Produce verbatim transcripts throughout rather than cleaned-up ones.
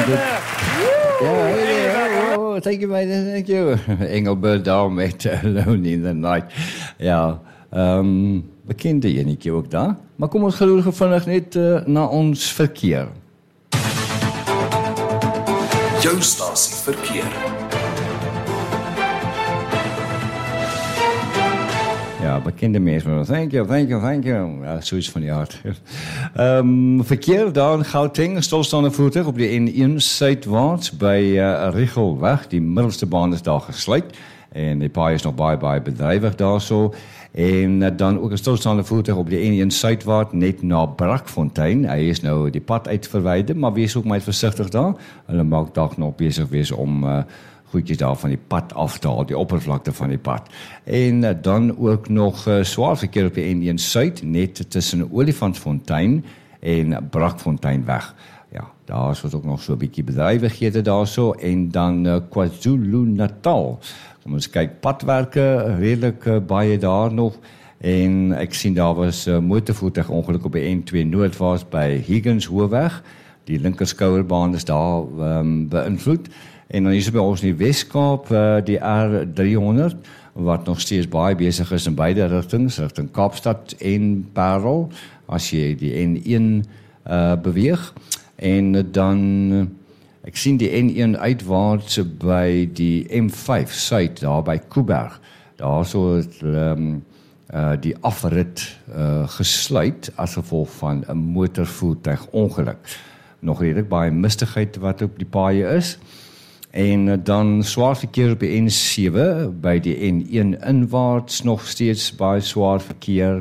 Yeah, yeah, oh, thank you, mate. Thank you. Engelbert daar met Alone in the Night. Ja, um, bekende enetjie ook daar. Maar kom ons geloer vinnig net uh, na ons verkeer. Jou stasie verkeer. Ja, bekende mensen. Thank you, thank you, thank you. Ja, zoiets van die aard. Um, verkeer daar in Gauteng, stilstaande voertuig op die N een suidwaarts by uh, Riggelweg. Die middelste baan is daar gesluit. En die paai is nog baie, baie bedrijvig daar so. En uh, dan ook een stilstaande voertuig op die N een suidwaarts, net na Brakfontein. Hy is nou die pad uit verwyder, maar wees ook maar versigtig daar. Hulle maak dalk nog bezig wees om... Uh, goedjes daar van die pad af te haal, die oppervlakte van die pad. En uh, dan ook nog uh, swaar verkeer op die N een Suid, net tussen Olifantfontein en Brakfontein weg. Ja, daar is ook nog so 'n bietjie bedrywighede daar so. En dan uh, KwaZulu-Natal. Kom ons kyk, padwerke, redelik uh, baie daar nog. En ek sien daar was 'n uh, motorvoertuig ongeluk op die N twee noordwaarts by Higgins Hoofweg. Die linkerskouerbaan is daar um, beïnvloed. En dan is er by ons in die Weskaap uh, die R driehonderd, wat nog steeds baie besig is in beide rigtings, rigting Kaapstad en Parel, as jy die N een uh, beweeg. En uh, dan, uh, ek sien die N een uitwaarts by die M vyf Suid, daar by Kuiberg. Daar so het um, uh, die afrit uh, gesluit as gevolg van 'n motorvoertuig ongeluk. Nog redelik baie mistigheid wat op die paaie is. En dan swaar verkeer op die N sewe, by die N een inwaarts nog steeds baie swaar verkeer.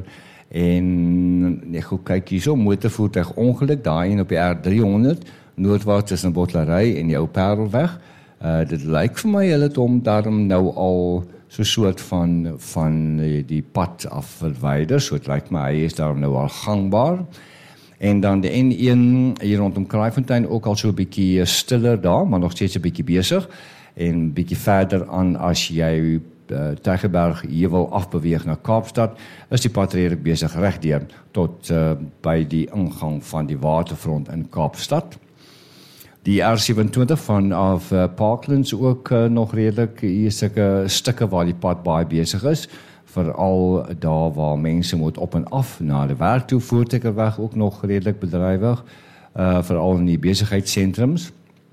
En ek goed kyk hier so, motorvoertuig ongeluk, daai een op die R driehonderd, noordwaarts tussen Bottery en die Ou Parelweg. Uh, dit lyk vir my, hulle het hom daarom nou al so soort van, van die pad af verwyder, so het lyk my, hy is daarom nou al gangbaar. En dan de N een hier rondom Kraaifontein ook al so 'n bietjie stiller daar, maar nog steeds 'n bietjie besig. En 'n bietjie verder aan as jy uh, Tygerberg hier wil afbeweeg na Kaapstad, is die pad redelik besig regdeur tot uh, by die ingang van die waterfront in Kaapstad. Die R sewe-en-twintig vanaf uh, Parklands ook uh, nog redelik, hier is sulke stukke waar die pad baie besig is. Veral daar waar mense moet op en af na die werk toe, Voortrekkerweg ook nog redelik bedryvig, uh, veral in die besigheidssentrums.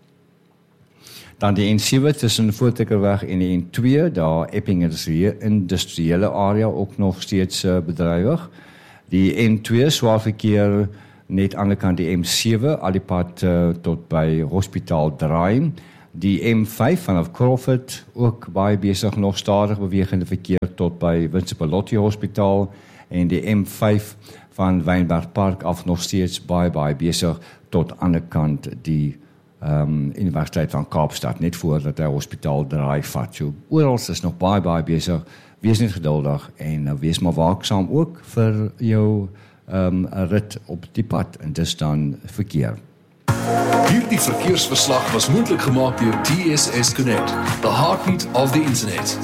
Dan die N sewe tussen Voortrekkerweg en die N twee, daar Epping industriële area ook nog steeds uh, bedryvig. Die N twee swaar verkeer net aan die kant die M sewe, al die pad uh, tot by Hospitaal Draai. Die M vyf vanaf Crawford ook baie besig, nog stadig bewegende verkeer tot by Winsepelotti Hospitaal, en die M vyf van Wynberg Park af nog steeds baie baie besig tot aan die kant die um, Universiteit van Kaapstad, net voordat hy Hospitaal Draai vat. So, oral is nog baie baie besig, wees net geduldig en uh, wees maar waaksaam ook vir jou um, rit op die pad, en dis dan verkeer. Hierdie verkeersverslag was moontlik gemaak deur T S S Connect, the heartbeat of the internet.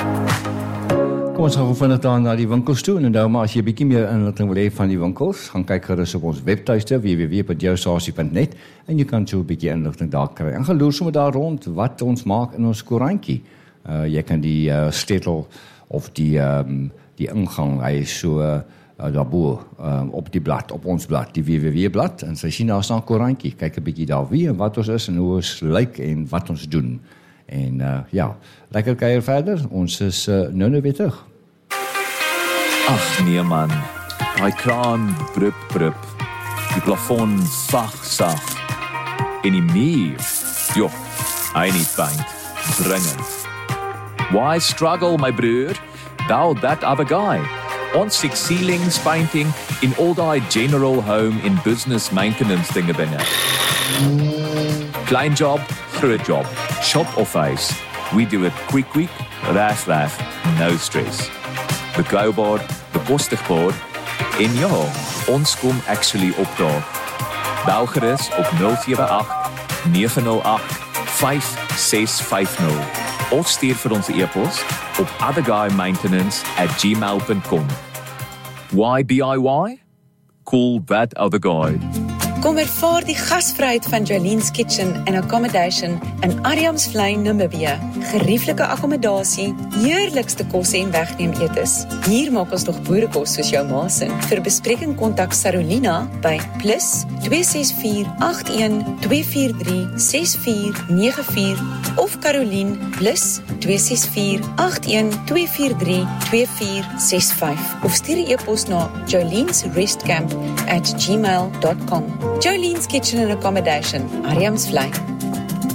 Kom ons gaan vinnig dan na die winkels toe, en nou maar as jy 'n bietjie meer inligting wil hê van die winkels, gaan kyk gerus op ons webtuiste w w w punt jou stasie punt net en jy kan so 'n bietjie inligting daar kry. En gaan loer sommer daar rond wat ons maak in ons koerantjie. Uh, jy kan die uh, stetel of die um, die ingang, hy is so uh, Uh, daarbo, um, op die blad, op ons blad, die W W W blad, en sy sien daar staan koerantjie, kyk 'n bietjie daar wie en wat ons is en hoe ons lyk en wat ons doen. En uh, ja, lekker kuier verder, ons is uh, nou nou weer terug. Ag nee man, daai kraan brup brup, die plafon sag sag, en die muur, joh, hy nie paint, dringend. Why struggle my broer, thou that other guy? Ons six ceilings painting in all die general home in business maintenance dinge binne. Klein job, groot job, shop of face. We do it quick quick, reg reg, no stress. Betroubaar, bekostigbaar en ja, ons kom actually opdaag. Bel gerus op nul sewe agt nege nul agt vyf ses vyf nul of stuur vir ons e-pos op otherguymaintenance at gmail dot com. Why B I Y? Call that other guy. Kom ervaar die gasvryheid van Jolene's Kitchen and Accommodation in Adamsvlei, Namibië. Gerieflike akkommodasie, heerlikste kosse en wegneem etes. Hier maak ons nog boerekos soos jou ma se. Vir bespreking kontak Sarolina by plus twee ses vier agt een twee vier drie ses vier nege vier of Caroline plus twee ses vier agt een twee vier drie twee vier ses vyf of stuur 'n e-pos na jolenes rest camp at gmail dot com. Jolene's Kitchen and Accommodation, Adamsvlei.